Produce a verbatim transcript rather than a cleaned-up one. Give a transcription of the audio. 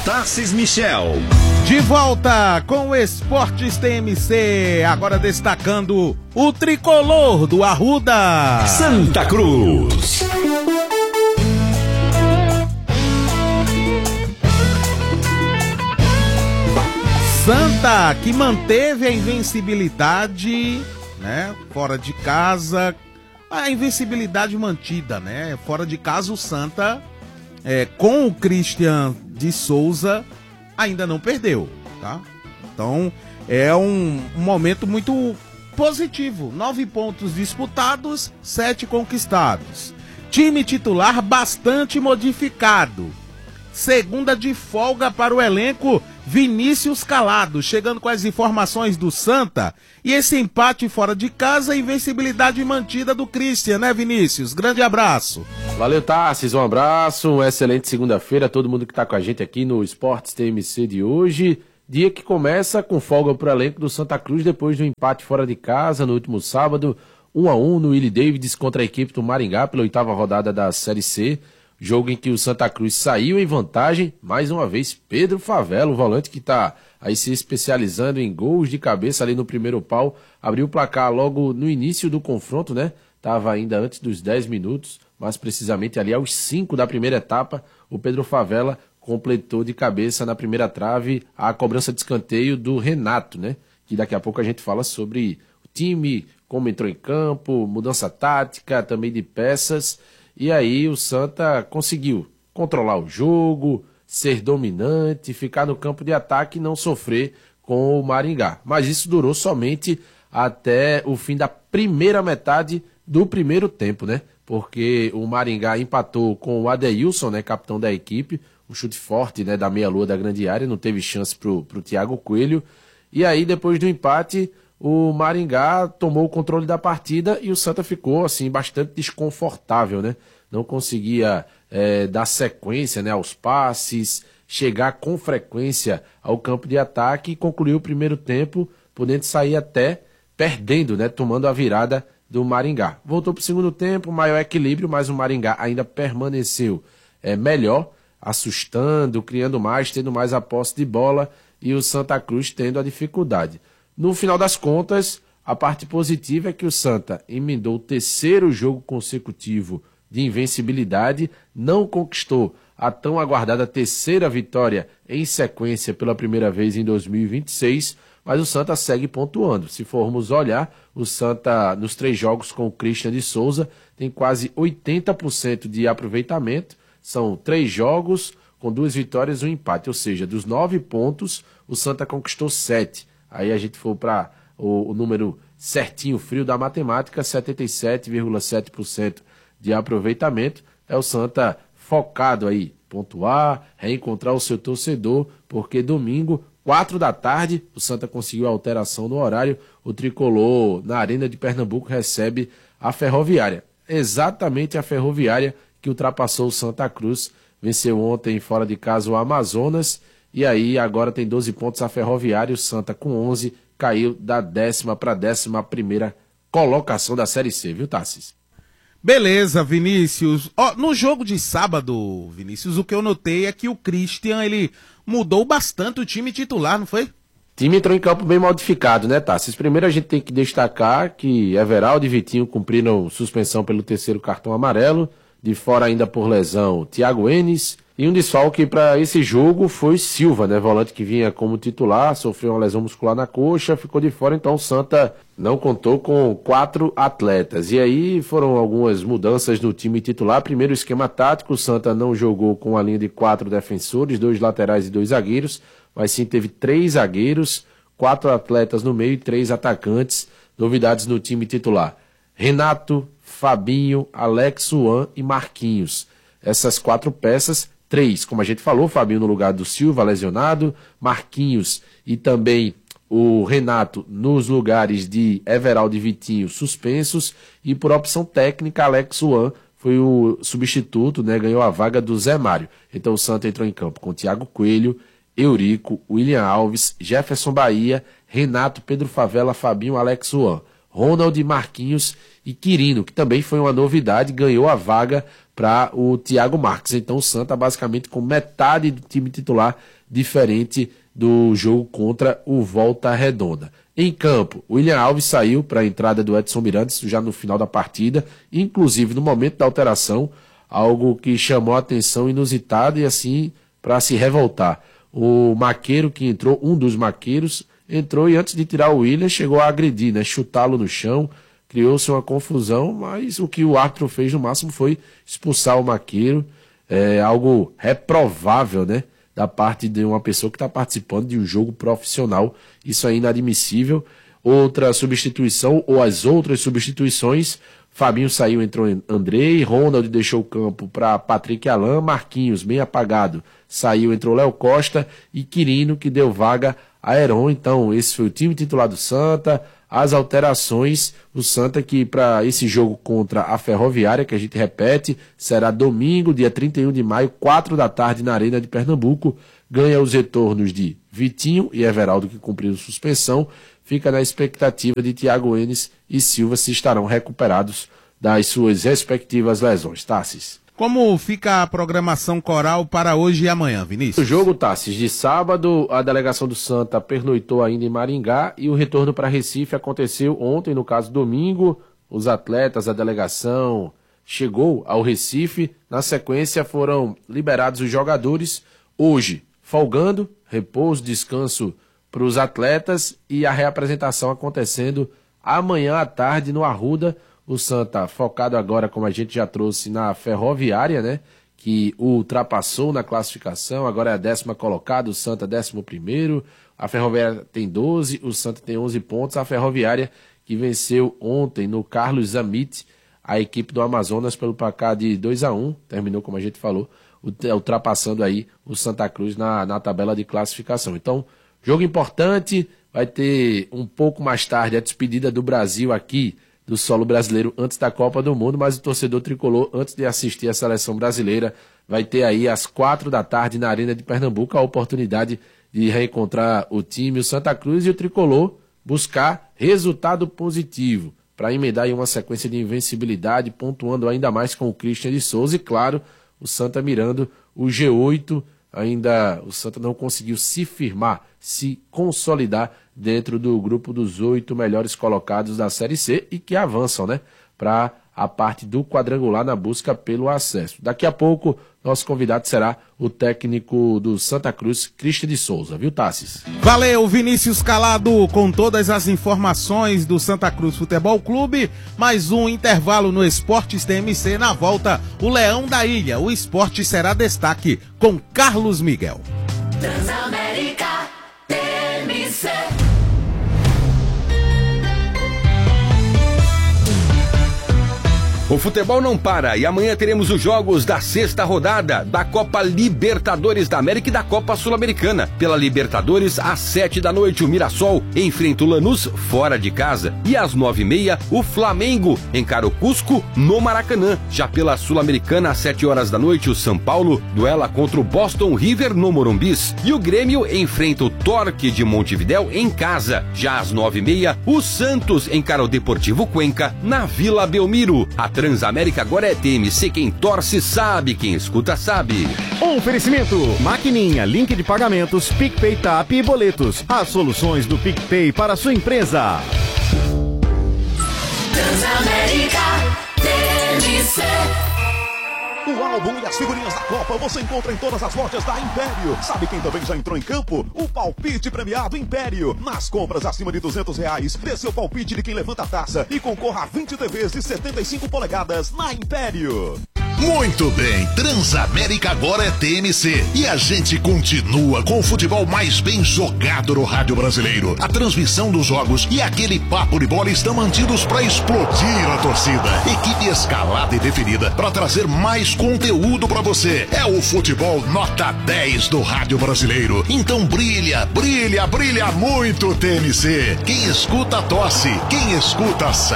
Tarcis Michel. De volta com o Esportes T M C, agora destacando o tricolor do Arruda. Santa Cruz. Santa, que manteve a invencibilidade, né, fora de casa, a invencibilidade mantida, né, fora de casa o Santa, é, com o Christian de Souza, ainda não perdeu, tá? Então, é um, um momento muito positivo, nove pontos disputados, sete conquistados. Time titular bastante modificado. Segunda de folga para o elenco, Vinícius Calado, chegando com as informações do Santa. E esse empate fora de casa, invencibilidade mantida do Christian, né, Vinícius? Grande abraço. Valeu, Tarcis, um abraço, uma excelente segunda-feira a todo mundo que está com a gente aqui no Esportes T M C de hoje. Dia que começa com folga para o elenco do Santa Cruz depois do empate fora de casa no último sábado, um a um no Willie Davids contra a equipe do Maringá pela oitava rodada da Série C. Jogo em que o Santa Cruz saiu em vantagem, mais uma vez Pedro Favela, o volante que está aí se especializando em gols de cabeça ali no primeiro pau, abriu o placar logo no início do confronto, né? Estava ainda antes dos dez minutos, mas precisamente ali aos cinco da primeira etapa, o Pedro Favela completou de cabeça na primeira trave a cobrança de escanteio do Renato, né? Que daqui a pouco a gente fala sobre o time, como entrou em campo, mudança tática, também de peças. E aí o Santa conseguiu controlar o jogo, ser dominante, ficar no campo de ataque e não sofrer com o Maringá. Mas isso durou somente até o fim da primeira metade do primeiro tempo, né? Porque o Maringá empatou com o Adeilson, né, capitão da equipe, um chute forte, né, da meia-lua da grande área, não teve chance pro, pro Thiago Coelho. E aí, depois do empate, o Maringá tomou o controle da partida e o Santa ficou assim bastante desconfortável, né? Não conseguia é, dar sequência, né, aos passes, chegar com frequência ao campo de ataque e concluiu o primeiro tempo, podendo sair até perdendo, né, tomando a virada do Maringá. Voltou para o segundo tempo, maior equilíbrio, mas o Maringá ainda permaneceu é, melhor, assustando, criando mais, tendo mais a posse de bola e o Santa Cruz tendo a dificuldade. No final das contas, a parte positiva é que o Santa emendou o terceiro jogo consecutivo de invencibilidade, não conquistou a tão aguardada terceira vitória em sequência pela primeira vez em dois mil e vinte e seis, mas o Santa segue pontuando. Se formos olhar, o Santa, nos três jogos com o Christian de Souza, tem quase oitenta por cento de aproveitamento, são três jogos com duas vitórias e um empate, ou seja, dos nove pontos, o Santa conquistou sete. Aí a gente for para o, o número certinho, frio da matemática, setenta e sete vírgula sete por cento de aproveitamento. É o Santa focado aí, pontuar, reencontrar o seu torcedor, porque domingo, quatro da tarde, o Santa conseguiu a alteração no horário, o Tricolor na Arena de Pernambuco recebe a Ferroviária. Exatamente a Ferroviária que ultrapassou o Santa Cruz, venceu ontem fora de casa o Amazonas, e aí agora tem doze pontos a Ferroviária, o Santa com onze caiu da décima para a décima primeira colocação da Série C, viu, Tarcis? Beleza, Vinícius. Ó, no jogo de sábado, Vinícius, o que eu notei é que o Christian, ele mudou bastante o time titular, não foi? O time entrou em campo bem modificado, né, Tarcis? Primeiro a gente tem que destacar que Everaldo e Vitinho cumpriram suspensão pelo terceiro cartão amarelo, de fora ainda por lesão Thiago Enes, e um desfalque para esse jogo foi Silva, né, volante que vinha como titular, sofreu uma lesão muscular na coxa, ficou de fora, então o Santa não contou com quatro atletas. E aí foram algumas mudanças no time titular. Primeiro, o esquema tático, o Santa não jogou com a linha de quatro defensores, dois laterais e dois zagueiros, mas sim teve três zagueiros, quatro atletas no meio e três atacantes. Novidades no time titular: Renato, Fabinho, Alex Juan e Marquinhos. Essas quatro peças, três, como a gente falou, Fabinho no lugar do Silva, lesionado, Marquinhos e também o Renato nos lugares de Everaldo e Vitinho suspensos, e por opção técnica, Alex Juan foi o substituto, né, ganhou a vaga do Zé Mário. Então o Santa entrou em campo com Thiago Coelho, Eurico, William Alves, Jefferson Bahia, Renato, Pedro Favela, Fabinho, Alex Juan, Ronald, Marquinhos e Quirino, que também foi uma novidade, ganhou a vaga para o Thiago Marques. Então o Santa basicamente com metade do time titular, diferente do jogo contra o Volta Redonda. Em campo, o William Alves saiu para a entrada do Edson Mirantes já no final da partida, inclusive no momento da alteração, algo que chamou a atenção inusitada e assim para se revoltar. O maqueiro que entrou, um dos maqueiros, entrou e antes de tirar o William chegou a agredir, né, chutá-lo no chão, criou-se uma confusão, mas o que o árbitro fez no máximo foi expulsar o maqueiro, é algo reprovável, né? Da parte de uma pessoa que está participando de um jogo profissional. Isso é inadmissível. Outra substituição, ou as outras substituições, Fabinho saiu, entrou Andrei, Ronald deixou o campo para Patrick Alain, Marquinhos, bem apagado, saiu, entrou Léo Costa e Quirino, que deu vaga a Heron. Então, esse foi o time titular do Santa. As alterações, o Santa que para esse jogo contra a Ferroviária, que a gente repete, será domingo, dia trinta e um de maio, quatro da tarde na Arena de Pernambuco, ganha os retornos de Vitinho e Everaldo, que cumpriram suspensão, fica na expectativa de Thiago Enes e Silva se estarão recuperados das suas respectivas lesões. Tassis. Como fica a programação coral para hoje e amanhã, Vinícius? O jogo, Tassis, de sábado, a delegação do Santa pernoitou ainda em Maringá e o retorno para Recife aconteceu ontem, no caso domingo. Os atletas, a delegação chegou ao Recife. Na sequência foram liberados os jogadores. Hoje, folgando, repouso, descanso para os atletas e a reapresentação acontecendo amanhã à tarde no Arruda. O Santa focado agora, como a gente já trouxe, na Ferroviária, né? Que o ultrapassou na classificação, agora é a décima colocada, o Santa décimo primeiro. A Ferroviária tem doze, o Santa tem onze pontos. A Ferroviária que venceu ontem no Carlos Zamit, a equipe do Amazonas pelo placar de dois a um, terminou, como a gente falou, ultrapassando aí o Santa Cruz na, na tabela de classificação. Então, jogo importante, vai ter um pouco mais tarde a despedida do Brasil aqui, do solo brasileiro antes da Copa do Mundo, mas o torcedor tricolor, antes de assistir a seleção brasileira, vai ter aí às quatro da tarde na Arena de Pernambuco a oportunidade de reencontrar o time, o Santa Cruz, e o tricolor buscar resultado positivo para emendar aí uma sequência de invencibilidade, pontuando ainda mais com o Christian de Souza e, claro, o Santa mirando o G oito. Ainda o Santa não conseguiu se firmar, se consolidar dentro do grupo dos oito melhores colocados da Série C e que avançam, né, para a parte do quadrangular na busca pelo acesso. Daqui a pouco, nosso convidado será o técnico do Santa Cruz, Christian de Souza, viu, Tassis? Valeu, Vinícius Calado, com todas as informações do Santa Cruz Futebol Clube. Mais um intervalo no Esportes T M C. Na volta, o Leão da Ilha. O esporte será destaque com Carlos Miguel. Transamérica T M C. O futebol não para e amanhã teremos os jogos da sexta rodada da Copa Libertadores da América e da Copa Sul-Americana. Pela Libertadores, às sete da noite, o Mirassol enfrenta o Lanús fora de casa. E às nove e meia, o Flamengo encara o Cusco no Maracanã. Já pela Sul-Americana, às sete horas da noite, o São Paulo duela contra o Boston River no Morumbis. E o Grêmio enfrenta o Torque de Montevidéu em casa. Já às nove e meia, o Santos encara o Deportivo Cuenca na Vila Belmiro. A Transamérica agora é T M C, quem torce sabe, quem escuta sabe. Oferecimento, maquininha, link de pagamentos, PicPay, Tap e boletos. As soluções do PicPay para a sua empresa. Transamérica T M C. O álbum e as figurinhas da Copa você encontra em todas as lojas da Império. Sabe quem também já entrou em campo? O palpite premiado Império. Nas compras acima de duzentos reais, dê seu palpite de quem levanta a taça e concorra a vinte T Vs de setenta e cinco polegadas na Império. Muito bem, Transamérica agora é T M C e a gente continua com o futebol mais bem jogado no rádio brasileiro. A transmissão dos jogos e aquele papo de bola estão mantidos para explodir a torcida. Equipe escalada e definida para trazer mais conteúdo para você. É o futebol nota dez do rádio brasileiro. Então brilha, brilha, brilha muito T M C. Quem escuta tosse, quem escuta sabe.